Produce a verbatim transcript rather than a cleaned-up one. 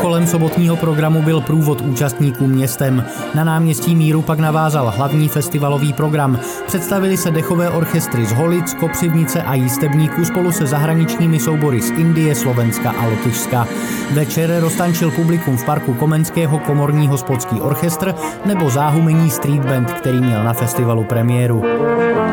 Vrcholem sobotního programu byl průvod účastníků městem. Na náměstí Míru pak navázal hlavní festivalový program. Představili se dechové orchestry z Holic, Kopřivnice a Jistebníků spolu se zahraničními soubory z Indie, Slovenska a Lotyšska. Večer roztančil publikum v parku Komenského komorní hospodský orchestr nebo záhumení street band, který měl na festivalu premiéru.